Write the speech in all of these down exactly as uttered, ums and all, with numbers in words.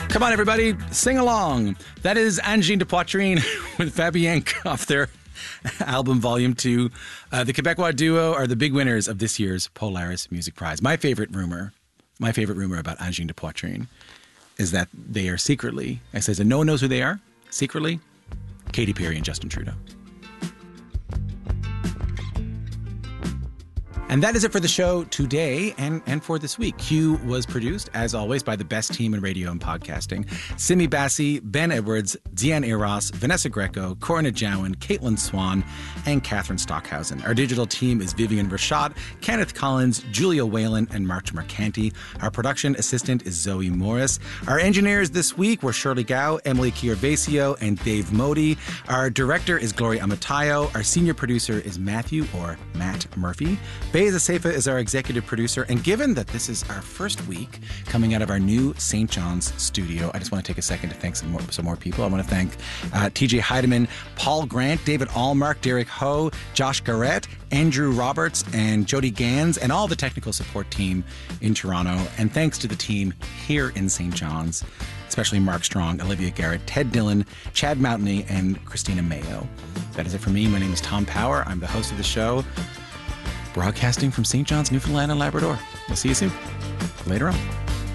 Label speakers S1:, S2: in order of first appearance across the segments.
S1: Come on, everybody, sing along. That is Angine de Poitrine with Fabienne off their album Volume two. Uh, the Quebecois duo are the big winners of this year's Polaris Music Prize. My favorite rumor, my favorite rumor about Angine de Poitrine is that they are secretly, I says, and no one knows who they are, secretly, Katy Perry and Justin Trudeau. And that is it for the show today and, and for this week. Q was produced, as always, by the best team in radio and podcasting. Simi Bassi, Ben Edwards, Deanne Eros, Vanessa Greco, Corina Jowan, Caitlin Swan, and Catherine Stockhausen. Our digital team is Vivian Rashad, Kenneth Collins, Julia Whalen, and March Mercanti. Our production assistant is Zoe Morris. Our engineers this week were Shirley Gao, Emily Chiarvesio, and Dave Modi. Our director is Gloria Amatayo. Our senior producer is Matthew, or Matt Murphy. Beza Seifa is our executive producer, and given that this is our first week coming out of our new Saint John's studio, I just want to take a second to thank some more, some more people. I want to thank uh, T J Heidemann, Paul Grant, David Allmark, Derek Ho, Josh Garrett, Andrew Roberts, and Jody Gans, and all the technical support team in Toronto. And thanks to the team here in Saint John's, especially Mark Strong, Olivia Garrett, Ted Dillon, Chad Mountney, and Christina Mayo. That is it for me. My name is Tom Power. I'm the host of the show, broadcasting from Saint John's, Newfoundland and Labrador. We'll see you soon. Later on.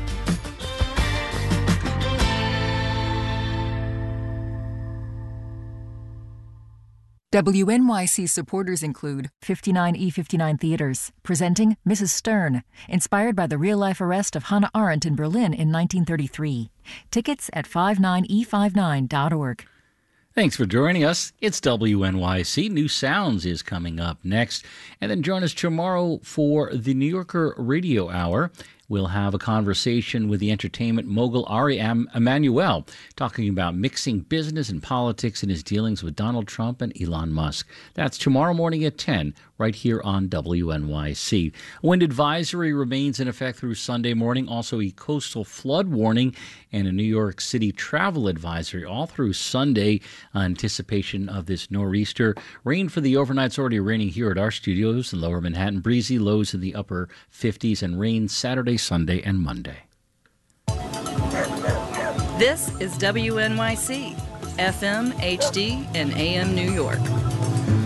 S2: W N Y C supporters include fifty-nine E fifty-nine Theaters, presenting Missus Stern, inspired by the real-life arrest of Hannah Arendt in Berlin in nineteen thirty-three. Tickets at fifty-nine e fifty-nine dot org.
S3: Thanks for joining us. It's W N Y C. New Sounds is coming up next. And then join us tomorrow for the New Yorker Radio Hour. We'll have a conversation with the entertainment mogul Ari Emanuel, talking about mixing business and politics in his dealings with Donald Trump and Elon Musk. That's tomorrow morning at ten, right here on W N Y C. A wind advisory remains in effect through Sunday morning. Also a coastal flood warning and a New York City travel advisory all through Sunday, anticipation of this nor'easter. Rain for the overnight. It's already raining here at our studios in Lower Manhattan. Breezy, lows in the upper fifties, and rain Saturday, Sunday, and Monday.
S4: This is W N Y C, F M, H D, and A M New York.